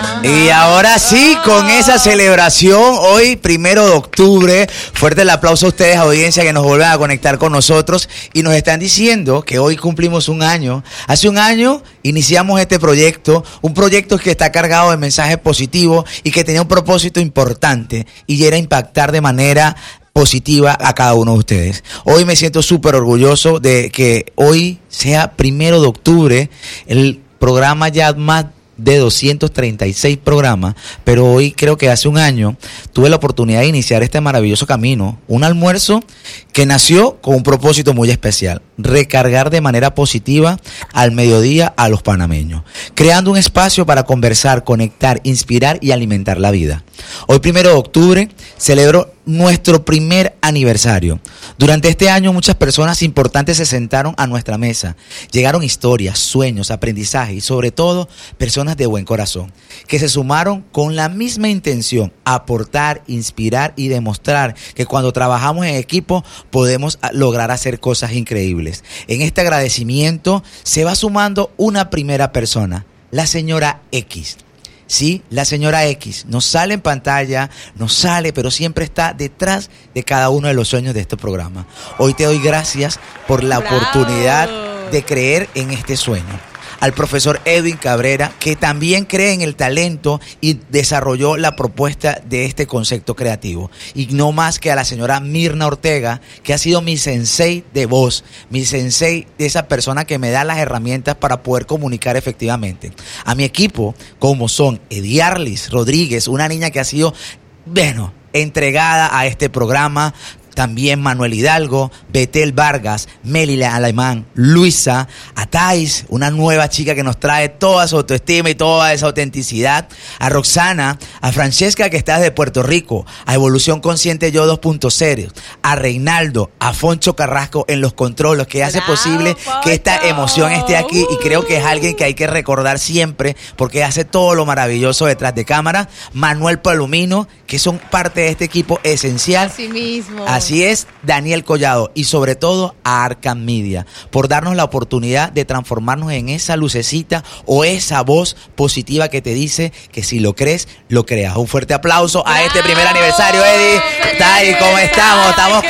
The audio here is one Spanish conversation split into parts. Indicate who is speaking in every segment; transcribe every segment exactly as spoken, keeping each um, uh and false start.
Speaker 1: Y ahora sí, con esa celebración, hoy primero de octubre, fuerte el aplauso a ustedes, audiencia, que nos vuelven a conectar con nosotros y nos están diciendo que hoy cumplimos un año. Hace un año iniciamos este proyecto, un proyecto que está cargado de mensajes positivos y que tenía un propósito importante y era impactar de manera positiva a cada uno de ustedes. Hoy me siento súper orgulloso de que hoy sea primero de octubre, el programa ya más de doscientos treinta y seis programas, pero hoy creo que hace un año tuve la oportunidad de iniciar este maravilloso camino, un almuerzo que nació con un propósito muy especial, recargar de manera positiva al mediodía a los panameños, creando un espacio para conversar, conectar, inspirar y alimentar la vida. Hoy primero de octubre celebro nuestro primer aniversario. Durante este año muchas personas importantes se sentaron a nuestra mesa. Llegaron historias, sueños, aprendizaje y sobre todo personas de buen corazón que se sumaron con la misma intención, aportar, inspirar y demostrar que cuando trabajamos en equipo podemos lograr hacer cosas increíbles. En este agradecimiento se va sumando una primera persona, la señora X. Sí, la señora X nos sale en pantalla, nos sale, pero siempre está detrás de cada uno de los sueños de este programa. Hoy te doy gracias por la ¡Bravo! Oportunidad de creer en este sueño. Al profesor Edwin Cabrera, que también cree en el talento y desarrolló la propuesta de este concepto creativo. Y no más que a la señora Mirna Ortega, que ha sido mi sensei de voz, mi sensei de esa persona que me da las herramientas para poder comunicar efectivamente. A mi equipo, como son Ediarlis Rodríguez, una niña que ha sido, bueno, entregada a este programa. También Manuel Hidalgo, Betel Vargas, Melila Alemán, Luisa, Atais, una nueva chica que nos trae toda su autoestima y toda esa autenticidad. A Roxana, a Francesca que está desde Puerto Rico, a Evolución Consciente Yo dos punto cero, a Reinaldo, a Foncho Carrasco en los controles, que hace Bravo, posible Foncho. Que esta emoción esté aquí uh. y creo que es alguien que hay que recordar siempre porque hace todo lo maravilloso detrás de cámara. Manuel Palomino, que son parte de este equipo esencial.
Speaker 2: Así mismo.
Speaker 1: Así es, Daniel Collado y sobre todo a Arkham Media por darnos la oportunidad de transformarnos en esa lucecita o esa voz positiva que te dice que si lo crees, lo creas. Un fuerte aplauso a este primer aniversario, Eddie. Tai, ¿cómo estamos? Estamos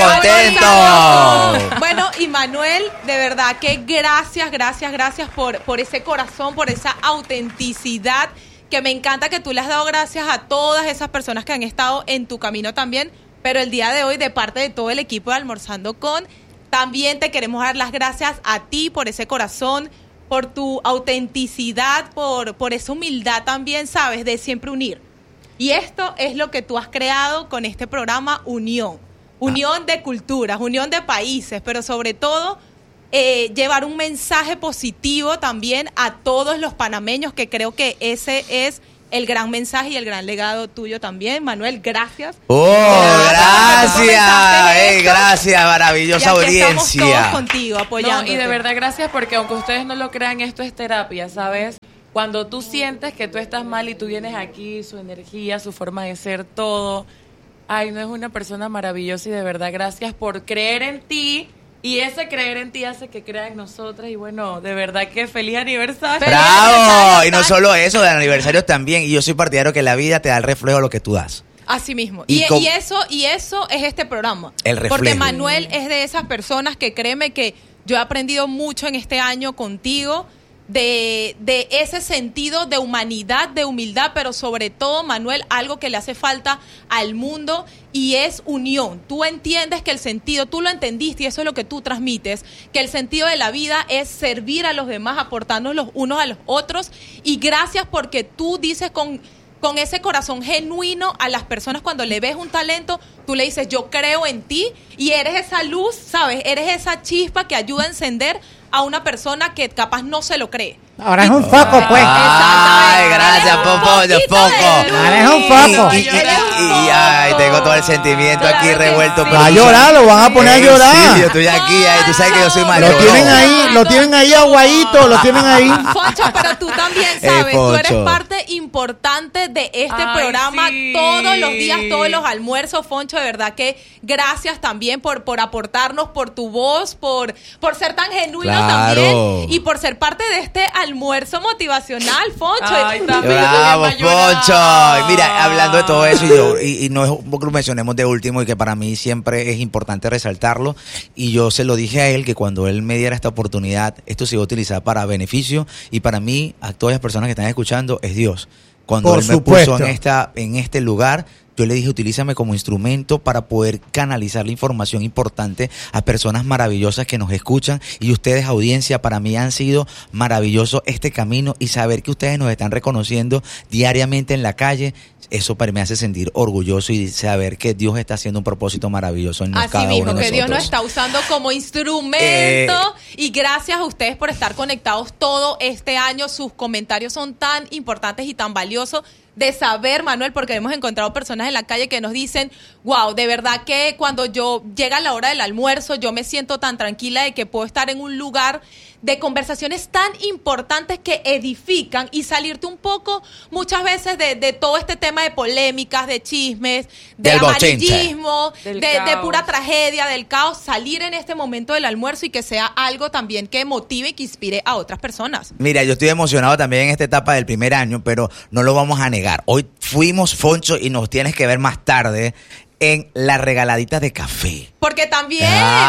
Speaker 1: contentos.
Speaker 2: Bueno, y Manuel, de verdad que gracias, gracias, gracias por, por ese corazón, por esa autenticidad que me encanta que tú le has dado gracias a todas esas personas que han estado en tu camino también. Pero el día de hoy, de parte de todo el equipo de Almorzando Con, también te queremos dar las gracias a ti por ese corazón, por tu autenticidad, por, por esa humildad también, ¿sabes? De siempre unir. Y esto es lo que tú has creado con este programa, Unión. Unión de culturas, unión de países, pero sobre todo eh, llevar un mensaje positivo también a todos los panameños, que creo que ese es el gran mensaje y el gran legado tuyo también. Manuel, gracias.
Speaker 1: ¡Oh, gracias! gracias. Hey, gracias, maravillosa audiencia.
Speaker 2: Estamos todos contigo, apoyándote.
Speaker 3: No, y de verdad gracias porque aunque ustedes no lo crean, esto es terapia, ¿sabes? Cuando tú sientes que tú estás mal y tú vienes aquí, su energía, su forma de ser, todo. Ay, no, es una persona maravillosa y de verdad gracias por creer en ti. Y ese creer en ti hace que crea en nosotras. Y bueno, de verdad que feliz aniversario.
Speaker 1: ¡Bravo! Y no solo eso, de aniversarios también. Y yo soy partidario que la vida te da el reflejo de lo que tú das.
Speaker 2: Así mismo. Y, y, con... y eso y eso es este programa.
Speaker 1: El reflejo.
Speaker 2: Porque Manuel es de esas personas que créeme que yo he aprendido mucho en este año contigo. De, de ese sentido de humanidad, de humildad, pero sobre todo, Manuel, algo que le hace falta al mundo y es unión. Tú entiendes que el sentido, tú lo entendiste y eso es lo que tú transmites, que el sentido de la vida es servir a los demás, aportarnos los unos a los otros, y gracias porque tú dices con, con ese corazón genuino a las personas cuando le ves un talento, tú le dices yo creo en ti y eres esa luz, ¿sabes? Eres esa chispa que ayuda a encender a una persona que capaz no se lo cree.
Speaker 4: Ahora es un foco, pues.
Speaker 1: Ay, gracias, Popo, de foco.
Speaker 4: Ahora es un foco.
Speaker 1: Y, y, y, y ay, tengo todo el sentimiento claro aquí revuelto.
Speaker 4: Va a llorar, lo van a poner a llorar.
Speaker 1: Sí, yo estoy aquí, ay, tú sabes que yo soy mayor.
Speaker 4: Lo tienen ahí, lo tienen ahí aguadito, lo tienen ahí.
Speaker 2: Foncho, pero tú también sabes, hey, tú eres parte importante importante de este
Speaker 3: Ay,
Speaker 2: programa
Speaker 3: sí.
Speaker 2: todos los días, todos los almuerzos. Foncho, de verdad que gracias también por, por aportarnos, por tu voz, por, por ser tan genuino
Speaker 1: Claro.
Speaker 2: también y por ser parte de este almuerzo motivacional, Foncho.
Speaker 3: Ay, también.
Speaker 1: Bravo,
Speaker 3: Yo voy a llorar.
Speaker 1: Poncho. Y mira, hablando de todo eso, y, yo- y, y no es un poco lo mencionemos de último y que para mí siempre es importante resaltarlo. Y yo se lo dije a él que cuando él me diera esta oportunidad, esto se iba a utilizar para beneficio. Y para mí, a todas las personas que están escuchando, es Dios. Cuando
Speaker 4: Por
Speaker 1: él me
Speaker 4: supuesto.
Speaker 1: puso en esta, en este lugar, yo le dije, utilízame como instrumento para poder canalizar la información importante a personas maravillosas que nos escuchan. Y ustedes, audiencia, para mí han sido maravilloso este camino y saber que ustedes nos están reconociendo diariamente en la calle. Eso para mí me hace sentir orgulloso y saber que Dios está haciendo un propósito maravilloso en
Speaker 2: Así
Speaker 1: cada
Speaker 2: mismo,
Speaker 1: uno de
Speaker 2: que Dios nos
Speaker 1: nosotros.
Speaker 2: está usando como instrumento.
Speaker 1: Eh,
Speaker 2: y gracias a ustedes por estar conectados todo este año. Sus comentarios son tan importantes y tan valiosos de saber, Manuel, porque hemos encontrado personas en la calle que nos dicen, wow, de verdad que cuando yo llega la hora del almuerzo, yo me siento tan tranquila de que puedo estar en un lugar de conversaciones tan importantes que edifican y salirte un poco muchas veces de, de todo este tema de polémicas, de chismes, de
Speaker 1: Del bochinche.
Speaker 2: amarillismo, de,
Speaker 3: Del
Speaker 2: de
Speaker 3: caos.
Speaker 2: pura tragedia, del caos, salir en este momento del almuerzo y que sea algo también que motive y que inspire a otras personas.
Speaker 1: Mira, yo estoy emocionado también en esta etapa del primer año, pero no lo vamos a negar. Hoy fuimos, Foncho, y nos tienes que ver más tarde en las regaladitas de café.
Speaker 2: Porque también,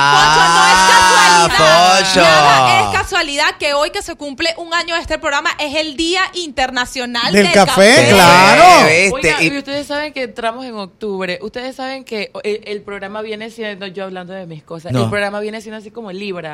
Speaker 1: Ah,
Speaker 2: Poncho, no es casualidad.
Speaker 1: Poncho.
Speaker 2: Nada es casualidad que hoy que se cumple un año de este programa es el Día Internacional
Speaker 4: Del
Speaker 2: del,
Speaker 4: café, claro.
Speaker 1: ¿Viste?
Speaker 3: Oiga,
Speaker 1: Y-
Speaker 3: y ustedes saben que entramos en octubre. Ustedes saben que el, el programa viene siendo, yo hablando de mis cosas,
Speaker 1: No.
Speaker 3: el programa viene siendo así como Libra.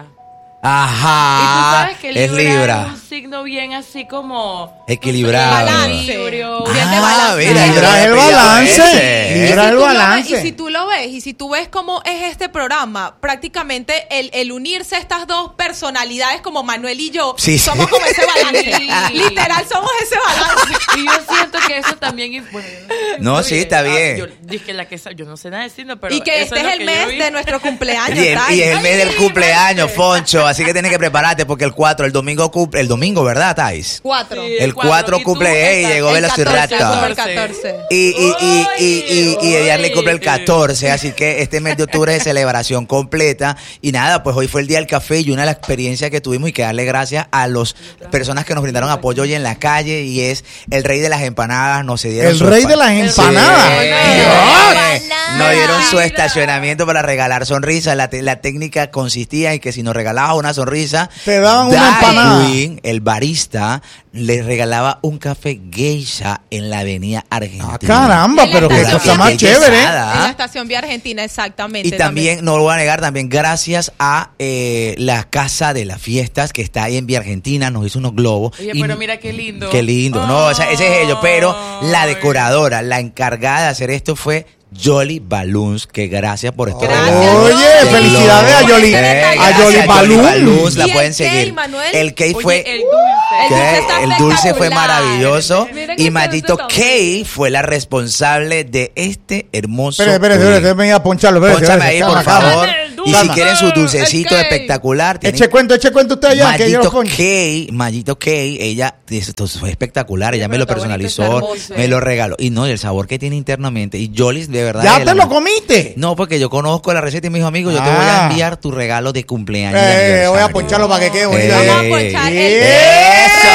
Speaker 1: Ajá.
Speaker 3: y tú sabes que
Speaker 1: es
Speaker 3: Libra,
Speaker 1: Libra.
Speaker 3: es un signo bien así como
Speaker 1: Equilibrado.
Speaker 2: Balance.
Speaker 3: Equilibrio.
Speaker 2: Bien de
Speaker 1: Ah,
Speaker 2: balance.
Speaker 1: mira,
Speaker 4: Libra
Speaker 1: yo
Speaker 4: es el
Speaker 1: había pillado
Speaker 4: balance.
Speaker 1: ese.
Speaker 2: Y
Speaker 4: Libra
Speaker 2: si
Speaker 4: el
Speaker 2: tú lo
Speaker 4: balance.
Speaker 2: ves- y si tú lo ves, y si tú ves cómo es este programa, prácticamente el, el unirse estas dos personalidades como Manuel y yo,
Speaker 1: Sí, sí.
Speaker 2: somos como ese balance.
Speaker 3: Sí.
Speaker 2: Literal, somos ese balance.
Speaker 3: Y yo siento que eso también... es- Bueno, yo sé,
Speaker 1: No,
Speaker 3: porque,
Speaker 1: sí, está
Speaker 3: ah,
Speaker 1: bien.
Speaker 3: Yo dije la que sa- yo no sé nada de signo, pero
Speaker 2: Y que
Speaker 3: eso
Speaker 2: este es
Speaker 3: lo
Speaker 2: el
Speaker 3: que yo
Speaker 2: mes
Speaker 3: vi.
Speaker 2: de nuestro cumpleaños.
Speaker 1: Y, el,
Speaker 2: Tai.
Speaker 1: y es el mes del
Speaker 3: Ay,
Speaker 1: cumpleaños,
Speaker 3: Marte.
Speaker 1: Foncho. Así que tienes que prepararte porque el cuatro, el domingo cumple, el domingo, ¿verdad, Thais?
Speaker 2: Cuatro.
Speaker 3: Sí,
Speaker 1: El cuatro
Speaker 3: y tú
Speaker 1: cumple, ey,
Speaker 3: estás-
Speaker 1: llegó
Speaker 2: El
Speaker 1: Velociraptor.
Speaker 2: catorce, el catorce.
Speaker 1: Y, y, y, y, y, y
Speaker 3: Ay,
Speaker 1: Ediarle cumple el
Speaker 3: ay.
Speaker 1: catorce, así que este mes de octubre es de celebración completa. Y nada, pues hoy fue el día del café y una de las experiencias que tuvimos y que darle gracias a las personas que nos brindaron apoyo hoy en la calle y es el rey de las empanadas, nos cedieron
Speaker 4: El
Speaker 1: su
Speaker 4: rey
Speaker 1: espa-
Speaker 4: de las empanadas.
Speaker 1: Sí.
Speaker 2: Dios.
Speaker 1: Nos dieron su
Speaker 3: Mira.
Speaker 1: estacionamiento para regalar sonrisas. La, te- la técnica consistía en que si nos regalabas una sonrisa,
Speaker 4: Te daban una
Speaker 1: Dai
Speaker 4: empanada.
Speaker 1: Queen, el barista, le regalaba un café geisha en la avenida Argentina.
Speaker 4: Ah, caramba,
Speaker 2: En la
Speaker 4: pero qué
Speaker 2: estación
Speaker 4: cosa más
Speaker 2: de
Speaker 4: chévere.
Speaker 1: Quesada.
Speaker 2: En la estación Vía Argentina, exactamente.
Speaker 1: Y también, no lo voy a negar, también gracias a eh, la Casa de las Fiestas que está ahí en Vía Argentina, nos hizo unos globos.
Speaker 3: Oye,
Speaker 1: Y-
Speaker 3: pero mira qué lindo.
Speaker 1: Qué lindo, no, ese, ese es ello, pero la
Speaker 3: Ay.
Speaker 1: decoradora, la encargada de hacer esto fue Jolly Balloons, que gracias por estar
Speaker 2: Gracias,
Speaker 4: Oye,
Speaker 2: Jolly.
Speaker 4: felicidades a Jolly,
Speaker 2: Por ese detalle.
Speaker 4: a Jolly
Speaker 1: Gracias,
Speaker 4: Balloons.
Speaker 1: Balloons, la
Speaker 2: ¿Y
Speaker 1: pueden
Speaker 2: el cake,
Speaker 1: seguir.
Speaker 2: Manuel?
Speaker 1: El cake
Speaker 3: Oye,
Speaker 1: fue
Speaker 3: el dulce.
Speaker 2: El
Speaker 1: ¿Qué?
Speaker 2: dulce está
Speaker 1: El dulce fue
Speaker 2: espectacular.
Speaker 1: maravilloso.
Speaker 2: Mira qué
Speaker 1: Y Mayito
Speaker 2: dulce
Speaker 1: Kay fue la responsable de este hermoso.
Speaker 4: Espera, espera, espera,
Speaker 1: pudding.
Speaker 4: déjame ir a poncharlo. espera,
Speaker 1: Pónchame
Speaker 4: espera,
Speaker 1: ahí,
Speaker 4: calma,
Speaker 1: por
Speaker 4: calma.
Speaker 1: favor.
Speaker 3: El
Speaker 1: Y si
Speaker 3: dulce,
Speaker 1: quieren su
Speaker 2: el
Speaker 1: dulcecito
Speaker 2: cake.
Speaker 1: espectacular, tienen
Speaker 4: Eche cuento, eche cuento usted allá, que yo los
Speaker 1: Mayito
Speaker 4: poncho.
Speaker 1: Kay, Mayito Kay, ella, esto fue espectacular, ella
Speaker 3: Sí,
Speaker 1: me lo
Speaker 3: pero está bonito,
Speaker 1: personalizó,
Speaker 3: está hermoso.
Speaker 1: me lo regaló. Y no, el sabor que tiene internamente. Y Jolly, de verdad.
Speaker 4: ¿Ya
Speaker 1: de
Speaker 4: te
Speaker 1: la-
Speaker 4: lo comiste?
Speaker 1: No, porque yo conozco la receta y me dijo, amigo, yo te voy a
Speaker 4: Ah.
Speaker 1: enviar tu regalo de cumpleaños. de
Speaker 4: Eh, voy a
Speaker 1: aniversario".
Speaker 4: poncharlo para que quede bonito.
Speaker 1: Eh,
Speaker 2: Vamos a ponchar el
Speaker 1: ¡Eso!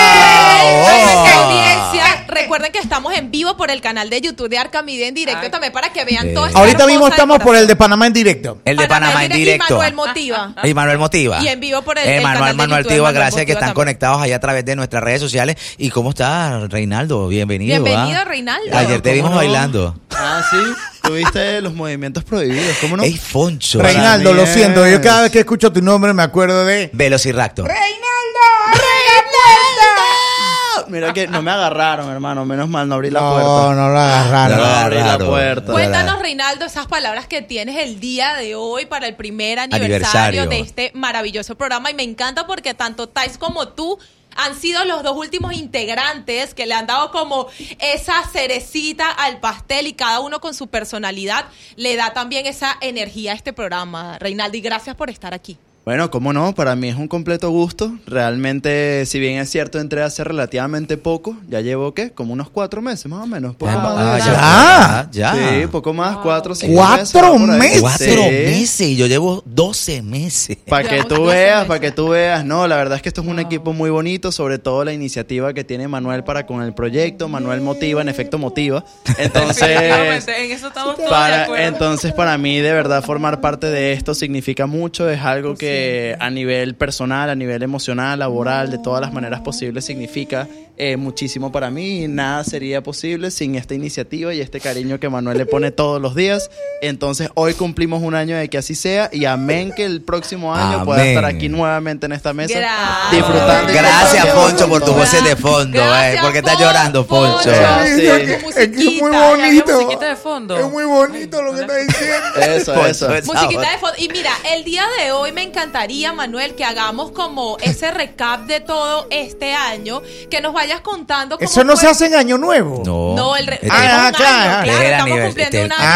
Speaker 2: A nuestra
Speaker 1: ¡Oh!
Speaker 2: audiencia, recuerden que estamos en vivo por el canal de YouTube de Arcamide en directo
Speaker 3: Ay.
Speaker 2: también para que vean
Speaker 1: Eh.
Speaker 2: todo esta
Speaker 4: Ahorita mismo
Speaker 2: hermosa
Speaker 4: estamos por el de
Speaker 2: decoración.
Speaker 4: Panamá en directo.
Speaker 1: El de Panamá en directo.
Speaker 2: Y Manuel Motiva.
Speaker 1: Y Manuel Motiva.
Speaker 2: Y en vivo por el-
Speaker 1: Eh,
Speaker 2: el
Speaker 1: Manuel,
Speaker 2: canal de
Speaker 1: Manuel
Speaker 2: YouTube de
Speaker 1: Tiva,
Speaker 2: Manuel
Speaker 1: gracias que
Speaker 2: Motiva
Speaker 1: están
Speaker 2: también.
Speaker 1: conectados allá a través de nuestras redes sociales. ¿Y cómo está, Reinaldo? Bienvenido.
Speaker 2: Bienvenido,
Speaker 1: ¿ah?
Speaker 2: Reinaldo.
Speaker 1: Ayer te
Speaker 5: ¿Cómo
Speaker 1: vimos
Speaker 5: no?
Speaker 1: bailando.
Speaker 5: Ah, sí. Tuviste los movimientos prohibidos. ¿Cómo no?
Speaker 1: ¡Ey, Foncho!
Speaker 5: Para
Speaker 4: Reinaldo,
Speaker 5: mí
Speaker 4: lo
Speaker 5: es-
Speaker 4: siento, yo cada vez que escucho tu nombre me acuerdo de...
Speaker 1: Velociraptor.
Speaker 5: Mira que no me agarraron, hermano. Menos mal, no abrí la
Speaker 4: No,
Speaker 5: puerta.
Speaker 4: no lo agarraron.
Speaker 1: No lo
Speaker 5: No abrí la
Speaker 1: agarraron.
Speaker 5: puerta.
Speaker 2: Cuéntanos, Reinaldo, esas palabras que tienes el día de hoy para el primer aniversario,
Speaker 1: Aniversario.
Speaker 2: de este maravilloso programa. Y me encanta porque tanto Thais como tú han sido los dos últimos integrantes que le han dado como esa cerecita al pastel y cada uno con su personalidad le da también esa energía a este programa, Reinaldo. Y gracias por estar aquí.
Speaker 5: Bueno, cómo no, para mí es un completo gusto. Realmente, si bien es cierto, entré hace relativamente poco. Ya llevo, ¿qué? Como unos cuatro meses, más o menos. Poco
Speaker 1: Ah,
Speaker 5: más.
Speaker 1: ya, ya.
Speaker 5: Sí, poco más, cuatro, cinco
Speaker 4: ¿Cuatro
Speaker 5: meses.
Speaker 4: meses?
Speaker 1: Cuatro
Speaker 5: Sí.
Speaker 1: meses y yo llevo doce meses.
Speaker 5: Para que
Speaker 2: Llevamos
Speaker 5: tú
Speaker 2: doce
Speaker 5: veas,
Speaker 2: meses.
Speaker 5: para que tú veas. No, la verdad es que esto es un equipo muy bonito, sobre todo la iniciativa que tiene Manuel para con el proyecto. Manuel motiva, en efecto motiva. Entonces,
Speaker 3: Definitivamente, en eso estamos todos de
Speaker 5: para,
Speaker 3: acuerdo.
Speaker 5: entonces para mí de verdad formar parte de esto significa mucho. Es algo que a nivel personal, a nivel emocional, laboral, de todas las maneras posibles significa eh, muchísimo para mí. Y nada sería posible sin esta iniciativa y este cariño que Manuel le pone todos los días. Entonces hoy cumplimos un año de que así sea y amén que el próximo año
Speaker 1: Amén.
Speaker 5: pueda estar aquí nuevamente en esta mesa
Speaker 2: Gracias.
Speaker 5: disfrutando. y
Speaker 1: Gracias,
Speaker 5: compartiendo
Speaker 1: Poncho, por
Speaker 5: con
Speaker 1: tu
Speaker 5: todos.
Speaker 1: voces de fondo.
Speaker 2: Gracias,
Speaker 1: eh. ¿Por qué estás
Speaker 2: Poncho.
Speaker 1: llorando, Poncho?
Speaker 5: Ah, sí.
Speaker 4: Es que es muy
Speaker 2: Musiquita,
Speaker 4: bonito.
Speaker 3: musiquita de fondo.
Speaker 4: Es muy bonito lo que está diciendo.
Speaker 5: Eso,
Speaker 1: Poncho,
Speaker 5: eso.
Speaker 1: es-
Speaker 2: Musiquita de fondo. Y mira, el día de hoy me encantaría, Manuel, que hagamos como ese recap de todo este año, que nos vayas contando cómo
Speaker 4: Eso no
Speaker 2: fue-
Speaker 4: se hace en Año Nuevo.
Speaker 1: No.
Speaker 2: No, el re-
Speaker 1: Este-
Speaker 2: tenemos
Speaker 4: Ah,
Speaker 2: un año,
Speaker 4: claro.
Speaker 2: claro,
Speaker 1: Es el
Speaker 2: estamos
Speaker 1: aniver-
Speaker 2: cumpliendo
Speaker 1: este-
Speaker 2: un año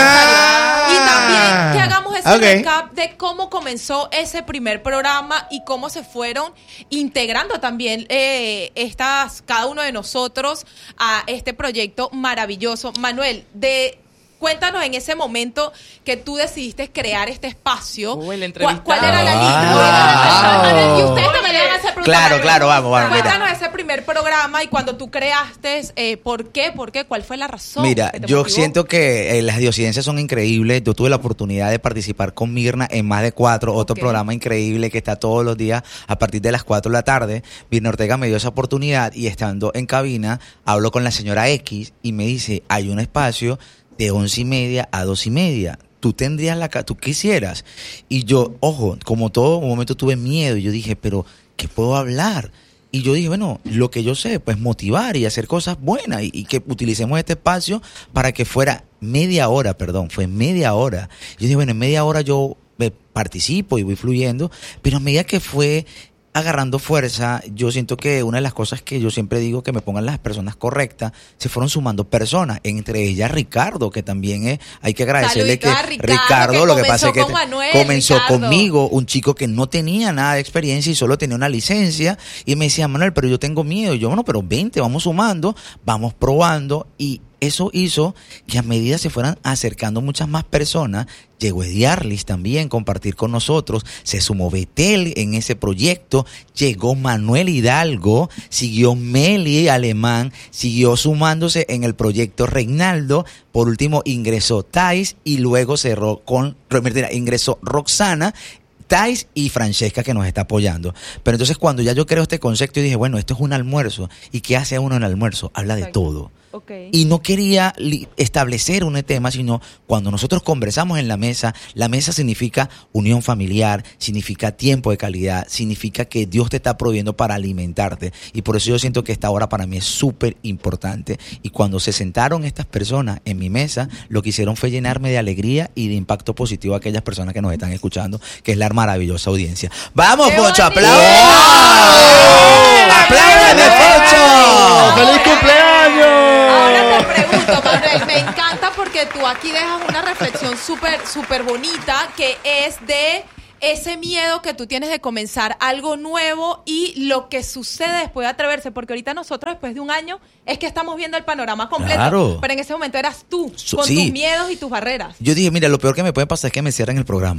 Speaker 4: Ah.
Speaker 2: de aniversario. Y también que hagamos ese
Speaker 4: Ok.
Speaker 2: recap de cómo comenzó ese primer programa y cómo se fueron integrando también eh, estas, cada uno de nosotros a este proyecto maravilloso. Manuel, de cuéntanos en ese momento que tú decidiste crear este espacio.
Speaker 3: Uy, el
Speaker 2: ¿Cuál, cuál era la
Speaker 1: Ah.
Speaker 2: línea? Manuel, y ustedes también le van a hacer preguntas.
Speaker 1: Claro,
Speaker 2: Manuel.
Speaker 1: claro, vamos, vamos, mira.
Speaker 2: Cuéntanos ese primer programa y cuando tú creaste, eh, ¿por qué? ¿Por qué? ¿Cuál fue la razón?
Speaker 1: Mira,
Speaker 2: que te
Speaker 1: yo
Speaker 2: motivó?
Speaker 1: siento que eh, las diosidencias son increíbles. Yo tuve la oportunidad de participar con Mirna en Más de Cuatro, otro
Speaker 2: Ok.
Speaker 1: programa increíble que está todos los días a partir de las cuatro de la tarde. Mirna Ortega me dio esa oportunidad y estando en cabina, hablo con la señora X y me dice, hay un espacio de once y media a dos y media. Tú tendrías la... ca- tú quisieras. Y yo, ojo, como todo, un momento tuve miedo y yo dije, pero ¿qué puedo hablar? Y yo dije, bueno, lo que yo sé, pues motivar y hacer cosas buenas y, y que utilicemos este espacio para que fuera media hora, perdón, fue media hora. Yo dije, bueno, en media hora yo eh, participo y voy fluyendo, pero a medida que fue agarrando fuerza, yo siento que una de las cosas que yo siempre digo que me pongan las personas correctas, se fueron sumando personas, entre ellas Ricardo, que también es, hay que agradecerle
Speaker 2: Saludito
Speaker 1: que
Speaker 2: a Ricardo,
Speaker 1: Ricardo,
Speaker 2: que
Speaker 1: lo que pasa es que
Speaker 2: comenzó con Manuel,
Speaker 1: comenzó
Speaker 2: Ricardo.
Speaker 1: conmigo, un chico que no tenía nada de experiencia y solo tenía una licencia y me decía, Manuel, pero yo tengo miedo. Y yo, bueno, pero vente, vamos sumando, vamos probando y eso hizo que a medida se fueran acercando muchas más personas, llegó Ediarlis también compartir con nosotros, se sumó Betel en ese proyecto, llegó Manuel Hidalgo, siguió Meli Alemán, siguió sumándose en el proyecto Reinaldo, por último ingresó Thais y luego cerró con, mentira, ingresó Roxana, Thais y Francesca que nos está apoyando. Pero entonces cuando ya yo creo este concepto y dije, bueno, esto es un almuerzo, ¿y qué hace uno en el almuerzo? Habla de
Speaker 2: Exacto.
Speaker 1: todo.
Speaker 2: Okay.
Speaker 1: Y no quería li- establecer un tema, sino cuando nosotros conversamos en la mesa, la mesa significa unión familiar, significa tiempo de calidad, significa que Dios te está proveyendo para alimentarte. Y por eso yo siento que esta hora para mí es súper importante. Y cuando se sentaron estas personas en mi mesa, lo que hicieron fue llenarme de alegría y de impacto positivo a aquellas personas que nos están escuchando, que es la maravillosa audiencia. ¡Vamos,
Speaker 2: ¡Qué
Speaker 1: Poncho!
Speaker 2: bonito!
Speaker 1: ¡Aplausos! ¡Apláudame, Poncho!
Speaker 5: ¡Feliz cumpleaños!
Speaker 2: Ahora te pregunto, Manuel, me encanta porque tú aquí dejas una reflexión súper, súper bonita que es de ese miedo que tú tienes de comenzar algo nuevo y lo que sucede después de atreverse, porque ahorita nosotros después de un año es que estamos viendo el panorama completo,
Speaker 1: Claro.
Speaker 2: pero en ese momento eras tú,
Speaker 1: Su-
Speaker 2: con
Speaker 1: sí.
Speaker 2: tus miedos y tus barreras.
Speaker 1: Yo dije, mira, lo peor que me puede pasar es que me cierren el programa.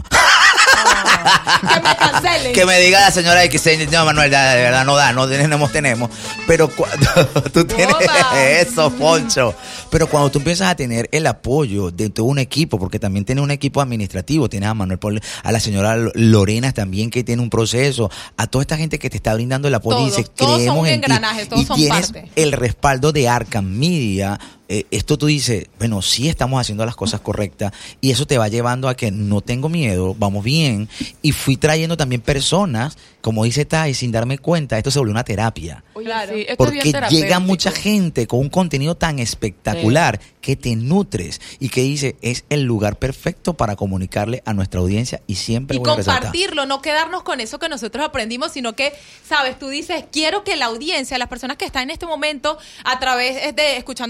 Speaker 2: Que me cancelen.
Speaker 1: Que me diga la señora X, no, Manuel, ya, de verdad no da, no tenemos, tenemos. Pero cuando tú tienes
Speaker 2: Toma.
Speaker 1: eso, Poncho. Pero cuando tú empiezas a tener el apoyo de todo un equipo, porque también tienes un equipo administrativo, tienes a Manuel, Pol- a la señora Lorena también que tiene un proceso, a toda esta gente que te está brindando el apoyo y
Speaker 2: Todos,
Speaker 1: dice,
Speaker 2: todos son
Speaker 1: creemos
Speaker 2: un
Speaker 1: en ti.
Speaker 2: engranaje, todos
Speaker 1: y
Speaker 2: son
Speaker 1: tienes
Speaker 2: parte.
Speaker 1: el respaldo de Arkham Media. Eh, esto tú dices, bueno, sí estamos haciendo las cosas correctas y eso te va llevando a que no tengo miedo, vamos bien. Y fui trayendo también personas, como dice Tai, sin darme cuenta, esto se volvió una terapia.
Speaker 3: Oye,
Speaker 2: Claro.
Speaker 3: sí, esto es bien
Speaker 1: Porque llega
Speaker 3: terapéutico.
Speaker 1: mucha gente con un contenido tan espectacular que te nutres y que dice, es el lugar perfecto para comunicarle a nuestra audiencia y siempre
Speaker 2: Y
Speaker 1: voy a resaltar.
Speaker 2: compartirlo, no quedarnos con eso que nosotros aprendimos, sino que, sabes, tú dices, quiero que la audiencia, las personas que están en este momento a través de escuchándonos por la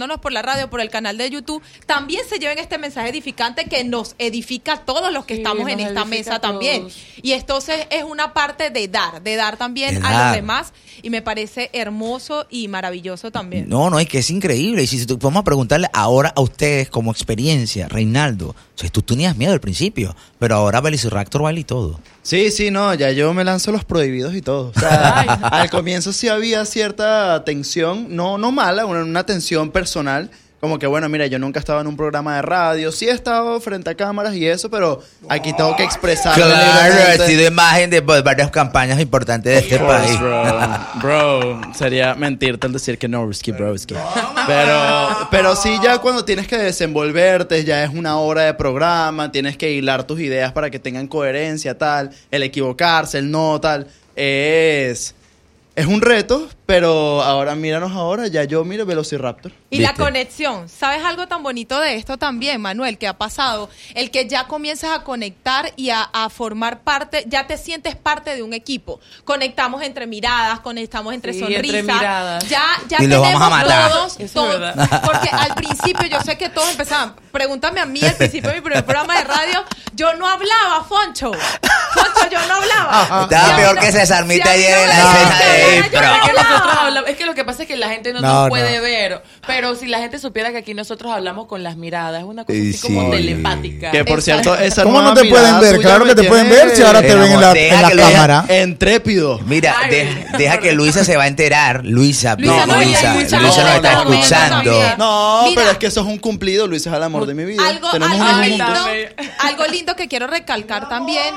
Speaker 2: radio, por el canal de YouTube, también se lleven este mensaje edificante que nos edifica a todos los que
Speaker 3: Sí,
Speaker 2: estamos en
Speaker 3: nos
Speaker 2: esta
Speaker 3: edifica
Speaker 2: mesa
Speaker 3: a todos.
Speaker 2: también. Y entonces es una parte de dar, de dar también
Speaker 1: De
Speaker 2: a
Speaker 1: dar.
Speaker 2: los demás, y me parece hermoso y maravilloso también.
Speaker 1: No, no, es que es increíble. Y si si tú- vamos a preguntarle ahora a ustedes como experiencia, Reinaldo, o sea, tú tenías miedo al principio, pero ahora Velociraptor baila y todo.
Speaker 5: Sí, sí, no, ya yo me lanzo los prohibidos y todo. O sea,
Speaker 3: Ay.
Speaker 5: al comienzo sí había cierta tensión, no, no mala, una, una tensión personal. Como que, bueno, mira, yo nunca estaba en un programa de radio, sí he estado frente a cámaras y eso, pero aquí tengo que expresar.
Speaker 1: Claro, he sido imagen de pues, varias campañas importantes de este país.
Speaker 5: Bro, bro, sería mentirte al decir que no, risky broski. Pero, pero sí, ya cuando tienes que desenvolverte, ya es una hora de programa, tienes que hilar tus ideas para que tengan coherencia, tal, el equivocarse, el no, tal, es... Es un reto, pero ahora míranos ahora, ya yo miro Velociraptor.
Speaker 2: Y la
Speaker 1: ¿Viste?
Speaker 2: conexión. ¿Sabes algo tan bonito de esto también, Manuel, que ha pasado? El que ya comienzas a conectar y a, a formar parte, ya te sientes parte de un equipo. Conectamos entre miradas, conectamos entre
Speaker 3: Sí,
Speaker 2: sonrisas.
Speaker 3: entre miradas.
Speaker 2: Ya, ya
Speaker 1: Y los
Speaker 2: tenemos
Speaker 1: vamos a matar.
Speaker 2: todos,
Speaker 3: Eso es
Speaker 2: todos-
Speaker 3: verdad.
Speaker 2: porque al principio yo sé que todos empezaban. Pregúntame a mí al principio de mi primer programa de radio, yo no hablaba, Foncho. Foncho, yo no hablaba.
Speaker 1: Estaba
Speaker 2: Si a mí
Speaker 1: peor
Speaker 2: no-
Speaker 1: que Cesarmita
Speaker 2: si a mí
Speaker 1: ayer
Speaker 2: no
Speaker 1: en
Speaker 2: me
Speaker 1: la
Speaker 2: dejaban
Speaker 1: escena
Speaker 2: que
Speaker 1: de
Speaker 2: hablara, yo
Speaker 1: Impro.
Speaker 2: no
Speaker 3: Es que nosotros
Speaker 2: hablaba.
Speaker 3: hablamos- es que lo que pasa es que la gente no,
Speaker 4: No,
Speaker 3: nos
Speaker 4: no.
Speaker 3: puede ver, pero si la gente supiera que aquí nosotros hablamos con las miradas, es una cosa
Speaker 1: Sí,
Speaker 3: así como
Speaker 1: sí.
Speaker 3: telepática.
Speaker 5: Que por
Speaker 2: Exacto.
Speaker 5: cierto, esa
Speaker 4: ¿Cómo no
Speaker 5: nueva
Speaker 4: te pueden
Speaker 5: mirada
Speaker 4: ver?
Speaker 5: tuya
Speaker 4: Claro
Speaker 5: me
Speaker 4: que te pueden
Speaker 5: tiene
Speaker 4: ver si ahora te ven en la,
Speaker 1: Deja
Speaker 4: en la
Speaker 1: que lo
Speaker 4: cámara.
Speaker 5: Intrépido.
Speaker 1: Mira,
Speaker 3: Ay,
Speaker 1: de-
Speaker 3: Luisa.
Speaker 1: deja que Luisa se va a enterar. Luisa,
Speaker 2: Luisa
Speaker 1: no,
Speaker 2: no,
Speaker 1: Luisa,
Speaker 2: ella
Speaker 1: Luisa
Speaker 2: escucha
Speaker 1: nos
Speaker 5: ahora
Speaker 1: está
Speaker 5: en este momento
Speaker 1: escuchando.
Speaker 2: también.
Speaker 5: No,
Speaker 2: Mira.
Speaker 5: pero es que eso es un cumplido, Luis es el amor de mi vida.
Speaker 2: Algo,
Speaker 5: Tenemos
Speaker 2: algo
Speaker 5: un hijo
Speaker 3: Ay,
Speaker 2: lindo,
Speaker 5: juntos.
Speaker 3: dame.
Speaker 2: algo lindo que quiero recalcar también,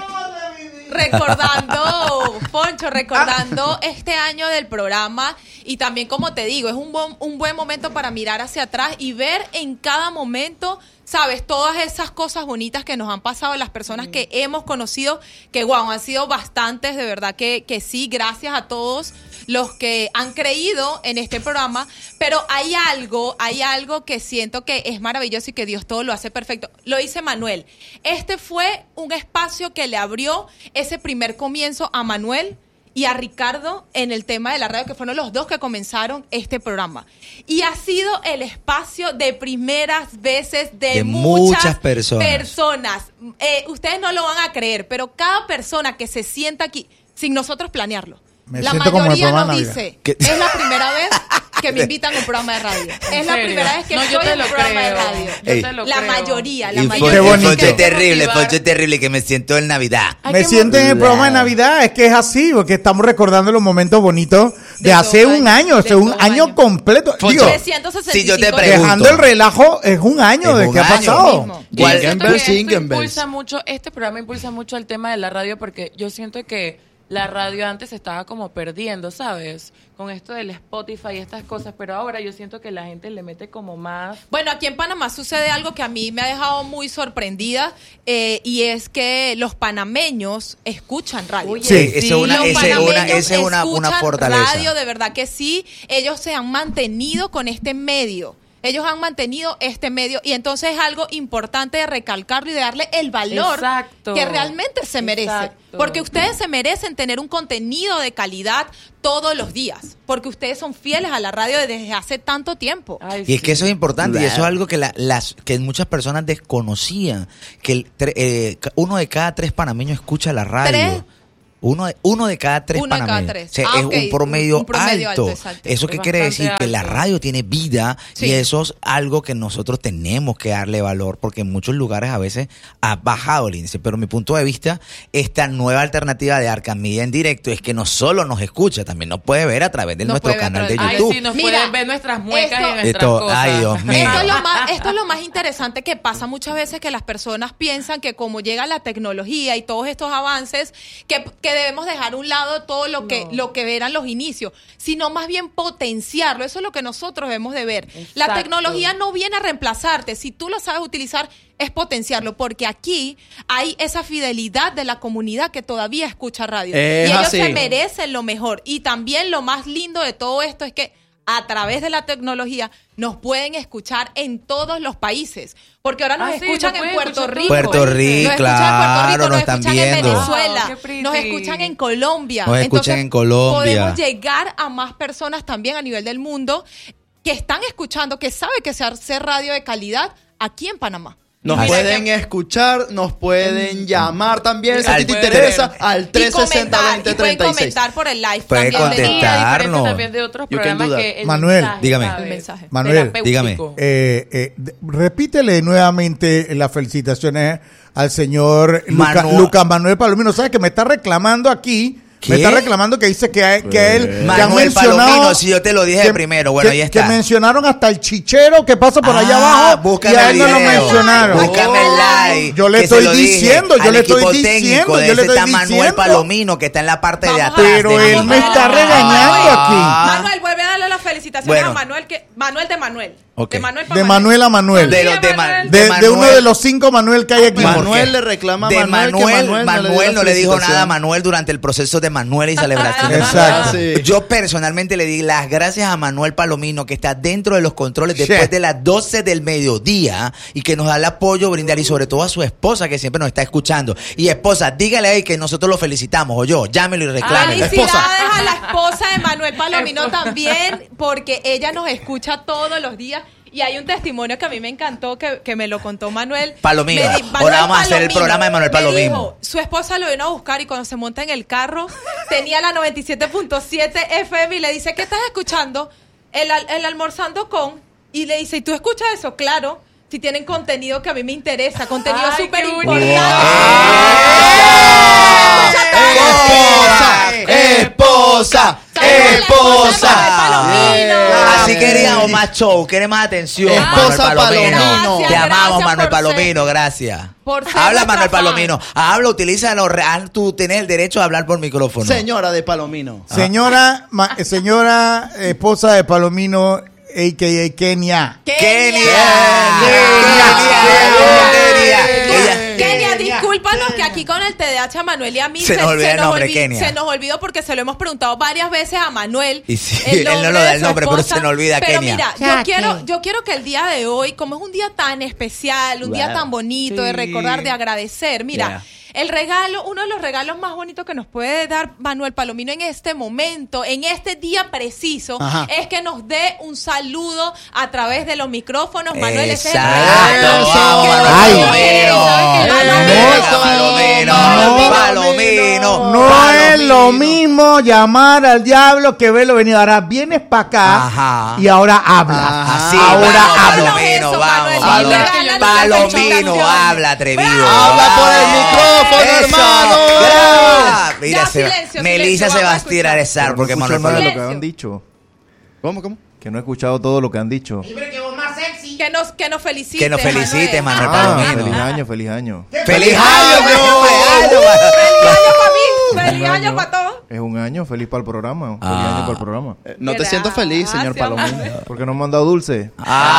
Speaker 2: recordando, Poncho, recordando este año del programa, y también, como te digo, es un buen, un buen momento para mirar hacia atrás y ver en cada momento, sabes, todas esas cosas bonitas que nos han pasado, las personas que hemos conocido, que wow, han sido bastantes, de verdad que, que sí, gracias a todos los que han creído en este programa, pero hay algo, hay algo que siento que es maravilloso y que Dios todo lo hace perfecto. Lo dice Manuel. Este fue un espacio que le abrió ese primer comienzo a Manuel y a Ricardo en el tema de la radio, que fueron los dos que comenzaron este programa. Y ha sido el espacio de primeras veces de,
Speaker 1: De
Speaker 2: muchas,
Speaker 1: muchas personas.
Speaker 2: personas. Eh, ustedes no lo van a creer, pero cada persona que se sienta aquí, sin nosotros planearlo,
Speaker 4: Me
Speaker 2: la
Speaker 4: siento como en el
Speaker 2: mayoría
Speaker 4: programa
Speaker 2: nos
Speaker 4: de Navidad.
Speaker 2: dice,
Speaker 1: ¿Qué?
Speaker 2: es la primera vez que me invitan a un programa de radio. Es la
Speaker 3: serio?
Speaker 2: primera vez que
Speaker 3: No, yo
Speaker 2: estoy
Speaker 3: te
Speaker 2: en
Speaker 3: lo
Speaker 2: un programa de
Speaker 3: creo.
Speaker 2: radio.
Speaker 3: Yo
Speaker 1: Ey.
Speaker 3: te lo
Speaker 2: La
Speaker 3: creo.
Speaker 2: mayoría, la
Speaker 1: Y
Speaker 2: mayoría.
Speaker 4: Qué bonito.
Speaker 1: Foncho es
Speaker 3: Hay que
Speaker 1: terrible,
Speaker 3: motivar.
Speaker 1: Foncho es terrible, que me siento en Navidad.
Speaker 3: Hay
Speaker 4: Me
Speaker 3: que
Speaker 4: sienten en el
Speaker 1: motivar.
Speaker 4: programa de Navidad, es que es así, porque estamos recordando los momentos bonitos de,
Speaker 2: De
Speaker 4: hace
Speaker 2: todo
Speaker 4: un
Speaker 2: año,
Speaker 4: año,
Speaker 2: de
Speaker 4: hace un
Speaker 2: todo
Speaker 4: año
Speaker 2: año.
Speaker 4: completo.
Speaker 1: Foncho,
Speaker 4: Digo,
Speaker 2: trescientos sesenta y
Speaker 1: si yo te
Speaker 2: cinco
Speaker 1: pregunto-
Speaker 4: dejando el relajo, es un año
Speaker 1: Es
Speaker 4: de
Speaker 1: un
Speaker 4: que ha
Speaker 1: año.
Speaker 4: pasado.
Speaker 2: Mismo.
Speaker 3: Yo
Speaker 1: ¿Cuál?
Speaker 3: siento
Speaker 5: Jingle
Speaker 3: que esto
Speaker 5: bells, jingle bells.
Speaker 3: impulsa mucho, este programa impulsa mucho el tema de la radio, porque yo siento que la radio antes se estaba como perdiendo, ¿sabes? Con esto del Spotify y estas cosas, pero ahora yo siento que la gente le mete como más...
Speaker 2: Bueno, aquí en Panamá sucede algo que a mí me ha dejado muy sorprendida, eh, y es que los panameños escuchan radio.
Speaker 3: Oye,
Speaker 1: Sí, esa es una,
Speaker 2: Los
Speaker 1: esa es una,
Speaker 2: panameños
Speaker 1: esa es una, una
Speaker 2: escuchan
Speaker 1: fortaleza.
Speaker 2: radio, de verdad que sí. Ellos se han mantenido con este medio. Ellos han mantenido este medio, y entonces es algo importante de recalcarlo y de darle el valor
Speaker 3: Exacto.
Speaker 2: que realmente se merece.
Speaker 3: Exacto.
Speaker 2: Porque ustedes se merecen tener un contenido de calidad todos los días. Porque ustedes son fieles a la radio desde hace tanto tiempo.
Speaker 3: Ay,
Speaker 1: Y es
Speaker 3: sí.
Speaker 1: que eso es importante, y eso es
Speaker 5: Claro.
Speaker 1: algo que la- las que muchas personas desconocían, que el tre- eh, ca- uno de cada tres panameños escucha la radio.
Speaker 2: ¿Tres?
Speaker 1: Uno de, uno de cada tres
Speaker 2: Uno de cada
Speaker 1: panameños.
Speaker 2: tres.
Speaker 1: O sea,
Speaker 2: Ah,
Speaker 1: es
Speaker 2: ok,
Speaker 1: un promedio,
Speaker 2: un promedio
Speaker 1: alto.
Speaker 2: alto, exacto.
Speaker 1: ¿Eso
Speaker 3: Es
Speaker 1: qué quiere
Speaker 3: bastante
Speaker 1: decir? Que la
Speaker 3: alto.
Speaker 1: radio tiene vida, y
Speaker 2: Sí.
Speaker 1: eso es algo que nosotros tenemos que darle valor, porque en muchos lugares a veces ha bajado el índice. Pero mi punto de vista, esta nueva alternativa de Arkham Media en directo es que no solo nos escucha, también nos puede ver a través de
Speaker 2: Nos
Speaker 1: nuestro
Speaker 2: puede ver a
Speaker 1: canal de
Speaker 2: través-
Speaker 3: Ay,
Speaker 1: YouTube.
Speaker 3: sí, nos
Speaker 2: Mira,
Speaker 3: pueden ver nuestras muecas
Speaker 2: esto-
Speaker 3: y nuestras
Speaker 1: Esto-
Speaker 3: cosas.
Speaker 1: ay, Dios mío.
Speaker 2: Esto es, lo más, esto es lo más interesante que pasa muchas veces, que las personas piensan que como llega la tecnología y todos estos avances, que, que debemos dejar a un lado todo lo que,
Speaker 3: No.
Speaker 2: lo que eran los inicios, sino más bien potenciarlo. Eso es lo que nosotros debemos de ver. La
Speaker 3: Exacto.
Speaker 2: tecnología no viene a reemplazarte. Si tú lo sabes utilizar, es potenciarlo, porque aquí hay esa fidelidad de la comunidad que todavía escucha radio.
Speaker 5: Es
Speaker 2: y ellos
Speaker 5: así.
Speaker 2: se merecen lo mejor. Y también lo más lindo de todo esto es que a través de la tecnología nos pueden escuchar en todos los países. Porque ahora nos
Speaker 3: Ah, sí,
Speaker 2: escuchan
Speaker 3: nos
Speaker 2: en
Speaker 3: pueden
Speaker 2: Puerto
Speaker 3: escuchar
Speaker 2: Rico.
Speaker 1: Puerto
Speaker 3: todos los
Speaker 1: Rico,
Speaker 3: países.
Speaker 2: Nos escuchan en Puerto
Speaker 1: claro,
Speaker 2: Rico,
Speaker 1: nos
Speaker 2: nos
Speaker 1: están
Speaker 2: escuchan en
Speaker 1: viendo.
Speaker 2: Venezuela,
Speaker 3: Wow, qué pretty.
Speaker 2: nos escuchan en Colombia.
Speaker 1: Nos escuchan
Speaker 2: Entonces,
Speaker 1: en Colombia.
Speaker 2: podemos llegar a más personas también a nivel del mundo. que están escuchando, que sabe que se hace radio de calidad aquí en Panamá.
Speaker 5: Nos
Speaker 2: Mira
Speaker 5: pueden
Speaker 2: que-
Speaker 5: escuchar, nos pueden llamar también, si a
Speaker 1: Al-
Speaker 5: ti te interesa, al
Speaker 2: Y
Speaker 5: tres sesenta
Speaker 2: comentar,
Speaker 5: veinte
Speaker 2: y pueden
Speaker 5: treinta y seis.
Speaker 2: comentar por el live
Speaker 1: Pueden
Speaker 2: también. de-
Speaker 1: contestar.
Speaker 3: Y a diferencia
Speaker 1: Intentarnos.
Speaker 3: también de otros
Speaker 5: You can
Speaker 3: programas
Speaker 5: do that.
Speaker 3: que el
Speaker 4: Manuel,
Speaker 3: mensaje,
Speaker 1: dígame.
Speaker 3: ¿sabes?
Speaker 2: El mensaje.
Speaker 4: Manuel,
Speaker 3: Terapéutico.
Speaker 1: dígame.
Speaker 4: Eh, eh, de- repítele nuevamente las felicitaciones al señor Luca,
Speaker 1: Manuel.
Speaker 4: Lucas Manuel Palomino. ¿Sabes que me está reclamando aquí?
Speaker 1: ¿Qué?
Speaker 4: Me está reclamando que dice que, a- que a él que han
Speaker 1: Manuel
Speaker 4: mencionado-
Speaker 1: Palomino, si yo te lo dije
Speaker 4: que-
Speaker 1: primero, bueno,
Speaker 4: que-
Speaker 1: ahí está.
Speaker 4: Que mencionaron hasta el chichero que pasa por allá
Speaker 1: Ah,
Speaker 4: abajo
Speaker 1: búscame
Speaker 4: y a él
Speaker 1: el
Speaker 4: no lo
Speaker 1: video.
Speaker 4: mencionaron.
Speaker 1: Búscame el like.
Speaker 4: Yo le
Speaker 1: que se
Speaker 4: estoy
Speaker 1: lo dije
Speaker 4: diciendo, yo
Speaker 1: al
Speaker 4: le estoy
Speaker 1: equipo
Speaker 4: diciendo,
Speaker 1: técnico de
Speaker 4: yo le
Speaker 1: ese
Speaker 4: estoy
Speaker 1: está Manuel
Speaker 4: diciendo.
Speaker 1: Palomino, que está en la parte de
Speaker 2: Vamos a-
Speaker 1: atrás.
Speaker 4: Pero
Speaker 1: de
Speaker 4: él
Speaker 1: mí.
Speaker 4: me está regañando
Speaker 1: Ah.
Speaker 4: aquí.
Speaker 2: Manuel, vuelve a darle las felicitaciones
Speaker 1: Bueno.
Speaker 2: a Manuel, que Manuel de Manuel.
Speaker 1: Ok.
Speaker 2: De Manuel, pa'
Speaker 4: De Manuel a Manuel.
Speaker 1: De, los de, Ma-
Speaker 3: Manuel.
Speaker 4: De, de
Speaker 1: Manuel.
Speaker 4: uno de los cinco Manuel que hay aquí.
Speaker 1: ¿Por qué?
Speaker 5: Manuel le reclama a
Speaker 1: de
Speaker 5: Manuel,
Speaker 1: Manuel,
Speaker 5: que Manuel,
Speaker 1: Manuel no le dijo
Speaker 5: felicitación.
Speaker 1: nada a Manuel durante el proceso de Manuel y celebración de
Speaker 4: Exacto.
Speaker 1: Manuel.
Speaker 5: Ah, sí.
Speaker 1: Yo personalmente le di las gracias a Manuel Palomino, que está dentro de los controles después
Speaker 4: Sí.
Speaker 1: de las doce del mediodía y que nos da el apoyo, brindar, y sobre todo a su esposa, que siempre nos está escuchando. Y esposa, dígale ahí que nosotros lo felicitamos, o yo, llámelo y reclame.
Speaker 2: Felicidades
Speaker 1: Esposa.
Speaker 2: a la esposa de Manuel Palomino también, porque ella nos escucha todos los días. Y hay un testimonio que a mí me encantó, que, que me lo contó Manuel.
Speaker 1: Palomino.
Speaker 2: Me di-
Speaker 1: Ahora vamos a hacer el
Speaker 2: Palomino.
Speaker 1: programa de Manuel
Speaker 2: Me
Speaker 1: Palomino.
Speaker 2: dijo, su esposa lo vino a buscar y cuando se monta en el carro, tenía la noventa y siete punto siete F M y le dice, ¿qué estás escuchando? El, al- el almorzando con... Y le dice, ¿y tú escuchas eso? Claro. Si tienen contenido que a mí me interesa, contenido
Speaker 3: Ay,
Speaker 2: súper
Speaker 3: qué
Speaker 2: importante.
Speaker 5: Esposa, esposa, esposa.
Speaker 1: Así queríamos más show, queremos más atención.
Speaker 5: Esposa
Speaker 1: Manuel
Speaker 5: Palomino.
Speaker 1: Te
Speaker 2: Gracias,
Speaker 1: amamos,
Speaker 2: gracias
Speaker 1: Manuel
Speaker 2: por
Speaker 1: Palomino,
Speaker 2: ser-
Speaker 1: gracias.
Speaker 2: por ser
Speaker 1: Habla,
Speaker 2: nuestra
Speaker 1: Manuel
Speaker 2: fan.
Speaker 1: Palomino. Habla, utilízalo real. Tú tienes el derecho a hablar por micrófono.
Speaker 5: Señora de Palomino.
Speaker 4: Señora, ma- señora esposa de Palomino, a k a. Kenia.
Speaker 1: Kenia.
Speaker 2: Kenia.
Speaker 1: Kenia. Ella-
Speaker 2: Kenia, discúlpanos que aquí con el T D A H a Manuel y a mí
Speaker 1: Se nos olvidó el nombre,
Speaker 2: olvi-
Speaker 1: Kenia.
Speaker 2: se nos olvidó porque se lo hemos preguntado varias veces a Manuel.
Speaker 1: Y sí, él no lo da
Speaker 2: de
Speaker 1: el
Speaker 2: su
Speaker 1: nombre, pero
Speaker 2: esposa.
Speaker 1: se nos olvida,
Speaker 2: Pero
Speaker 1: Kenia.
Speaker 2: mira,
Speaker 6: Ya,
Speaker 2: yo quiero,
Speaker 6: ¿qué?
Speaker 2: yo quiero que el día de hoy, como es un día tan especial, un día
Speaker 5: Wow.
Speaker 2: tan bonito de
Speaker 3: Sí.
Speaker 2: recordar, de agradecer, mira.
Speaker 1: Yeah.
Speaker 2: El regalo, uno de los regalos más bonitos que nos puede dar Manuel Palomino en este momento, en este día preciso,
Speaker 5: Ajá.
Speaker 2: es que nos dé un saludo a través de los micrófonos. Manuel, ese es el
Speaker 1: Exacto.
Speaker 2: regalo.
Speaker 5: Vamos,
Speaker 2: que nos
Speaker 4: Ay.
Speaker 2: quiere.
Speaker 1: Palomino.
Speaker 5: Eso.
Speaker 1: Palomino.
Speaker 5: No.
Speaker 1: Palomino.
Speaker 4: No
Speaker 1: Palomino.
Speaker 4: es lo mismo llamar al diablo que verlo venir. Ahora vienes para acá
Speaker 1: Ajá.
Speaker 4: y ahora habla.
Speaker 5: Ajá.
Speaker 1: Así,
Speaker 4: ahora
Speaker 1: vamos,
Speaker 4: habla.
Speaker 1: Palomino,
Speaker 2: Eso,
Speaker 1: vamos,
Speaker 2: Manuel,
Speaker 1: vamos.
Speaker 2: regálale
Speaker 1: Palomino,
Speaker 2: esa
Speaker 1: habla, atrevido.
Speaker 5: Habla por el micrófono,
Speaker 1: Eso.
Speaker 5: hermano.
Speaker 1: Graba. Mira,
Speaker 2: Ya,
Speaker 1: se-
Speaker 2: silencio,
Speaker 1: Melissa
Speaker 2: silencio,
Speaker 1: se va a
Speaker 2: vamos a
Speaker 1: estirar
Speaker 2: escuchar.
Speaker 1: esa
Speaker 7: Pero
Speaker 1: porque
Speaker 7: no
Speaker 1: Manuel
Speaker 7: escucho nada de lo
Speaker 1: Palomino.
Speaker 7: que han dicho.
Speaker 5: ¿Cómo, cómo?
Speaker 7: Que no he escuchado todo lo que han dicho.
Speaker 2: Que nos, que nos felicite.
Speaker 1: Que nos felicite, Manuel
Speaker 7: Ah,
Speaker 1: Palomino.
Speaker 7: feliz año, feliz año.
Speaker 1: ¡Feliz año, bro!
Speaker 2: ¡Feliz año para mí! ¡Feliz
Speaker 7: Un
Speaker 2: año para todos!
Speaker 7: Es un año feliz para el programa. Feliz
Speaker 1: Ah.
Speaker 7: año para el programa.
Speaker 5: Eh, No te
Speaker 2: Gracias,
Speaker 5: siento feliz, señor Palomino.
Speaker 2: Manuel.
Speaker 7: ¿Por qué no me han dado dulce?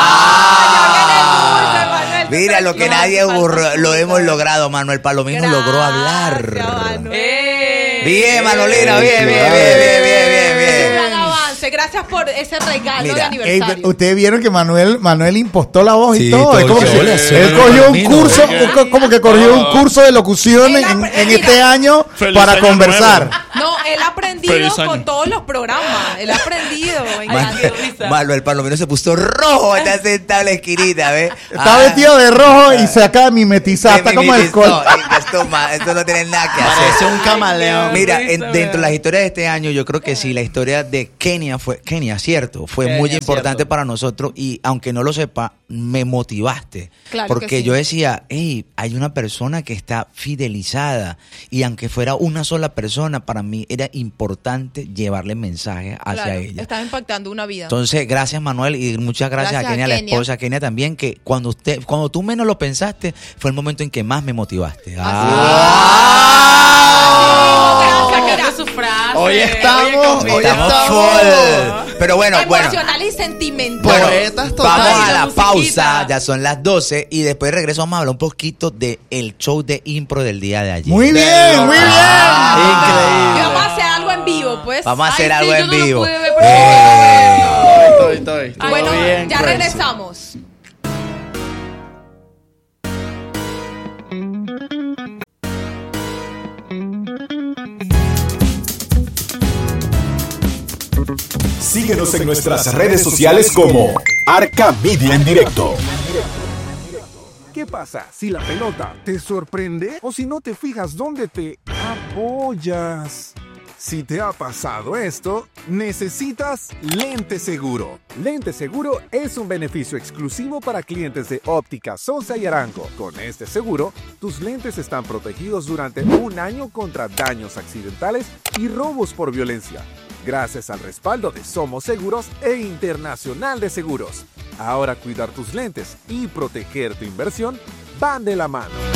Speaker 1: ¡Ah!
Speaker 2: Manuel, tú
Speaker 1: Mira lo que
Speaker 2: tranquilo,
Speaker 1: nadie
Speaker 2: falta
Speaker 1: ocurrió,
Speaker 2: fruta.
Speaker 1: lo hemos logrado. Manuel Palomino logró hablar.
Speaker 2: Gracias, Manuel.
Speaker 3: ¡Eh!
Speaker 1: Bien, Manolina, bien, bien, bien, bien, bien, bien,
Speaker 2: Es un gran
Speaker 1: bien.
Speaker 2: avance. Gracias por ese regalo
Speaker 1: Mira,
Speaker 2: de
Speaker 4: Ey,
Speaker 2: aniversario.
Speaker 4: ustedes vieron que Manuel Manuel impostó la voz y
Speaker 1: Sí,
Speaker 4: todo.
Speaker 1: todo
Speaker 4: Es
Speaker 1: el
Speaker 4: como
Speaker 1: show
Speaker 4: que
Speaker 1: le hacía
Speaker 4: él
Speaker 1: Manuel
Speaker 4: cogió un
Speaker 1: Palomino.
Speaker 4: curso, un co- como que cogió un curso de locución
Speaker 2: Él
Speaker 4: en,
Speaker 2: apre-
Speaker 4: en
Speaker 2: mira.
Speaker 4: este año
Speaker 8: Feliz
Speaker 4: para
Speaker 8: año
Speaker 4: conversar.
Speaker 8: nuevo.
Speaker 2: No, él ha aprendido
Speaker 8: Feliz año.
Speaker 2: con todos los programas. Él ha aprendido. Me
Speaker 1: Man-
Speaker 2: encanta.
Speaker 3: qué risa.
Speaker 1: Manuel Palomino se puso rojo, está sentado en la esquinita, ¿ves?
Speaker 4: Está
Speaker 1: Ah,
Speaker 4: vestido de rojo y se acaba de mimetizar.
Speaker 1: se
Speaker 4: Está como el
Speaker 1: mimetizó.
Speaker 4: col.
Speaker 1: Eh, Esto, ma- esto no tiene nada que
Speaker 5: Parece
Speaker 1: hacer.
Speaker 5: un camaleón.
Speaker 1: Mira,
Speaker 3: risa,
Speaker 1: en- dentro de
Speaker 3: vea.
Speaker 1: las historias de este año, yo creo que sí, la historia de Kenia fue, Kenia, cierto, fue
Speaker 5: Kenia,
Speaker 1: muy importante
Speaker 5: cierto.
Speaker 1: para nosotros y aunque no lo sepa, me motivaste.
Speaker 2: Claro
Speaker 1: porque
Speaker 2: que sí.
Speaker 1: yo decía, hey, hay una persona que está fidelizada y aunque fuera una sola persona, para mí era importante llevarle mensajes hacia
Speaker 2: Claro,
Speaker 1: ella.
Speaker 2: estás impactando una vida.
Speaker 1: Entonces, gracias Manuel y muchas gracias,
Speaker 2: Gracias
Speaker 1: a Kenia,
Speaker 2: a
Speaker 1: la
Speaker 2: Kenia.
Speaker 1: esposa, a Kenia también, que cuando usted, cuando tú menos lo pensaste, fue el momento en que más me motivaste. Ah.
Speaker 2: Gracias,
Speaker 3: Sacando
Speaker 2: mira.
Speaker 3: su frase.
Speaker 5: Hoy estamos,
Speaker 3: Oye,
Speaker 5: hoy
Speaker 1: Estamos
Speaker 5: estamos.
Speaker 1: full. Pero bueno, bueno.
Speaker 2: Emocional y sentimental.
Speaker 1: Bueno,
Speaker 5: Poetas totales.
Speaker 1: vamos a la
Speaker 3: Musiquita.
Speaker 1: pausa, ya son las doce y después regreso vamos a hablar un poquito del show de impro del día de ayer.
Speaker 4: Muy bien, muy bien.
Speaker 2: Y
Speaker 5: Increíble.
Speaker 2: vamos a hacer algo en vivo, pues.
Speaker 1: Vamos a
Speaker 3: Ay,
Speaker 1: hacer
Speaker 3: sí,
Speaker 1: algo
Speaker 3: yo
Speaker 1: en
Speaker 3: no lo
Speaker 1: vivo.
Speaker 3: pude ver, pero-
Speaker 1: Eh.
Speaker 5: Estoy, estoy, estoy
Speaker 2: Bueno,
Speaker 5: bien
Speaker 2: ya
Speaker 5: crazy.
Speaker 2: regresamos.
Speaker 9: Sigue
Speaker 6: Síguenos en nuestras redes sociales como Arca Media en Directo.
Speaker 8: ¿Qué pasa si la pelota te sorprende o si no te fijas dónde te apoyas? Si te ha pasado esto, necesitas Lente Seguro. Lente Seguro es un beneficio exclusivo para clientes de Óptica Sosa y Arango. Con este seguro, tus lentes están protegidos durante un año contra daños accidentales y robos por violencia, gracias al respaldo de Somos Seguros e Internacional de Seguros. Ahora cuidar tus lentes y proteger tu inversión van de la mano.